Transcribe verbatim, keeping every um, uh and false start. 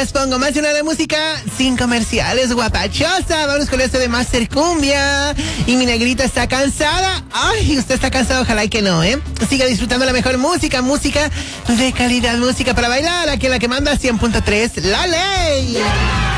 más pongo, más de una de música sin comerciales, guapachosa. Vamos con esto de Master Cumbia. Y mi negrita está cansada. Ay, usted está cansado, ojalá y que no, ¿eh? Siga disfrutando la mejor música, música de calidad, música para bailar. Aquí en la que manda cien punto tres, La Ley.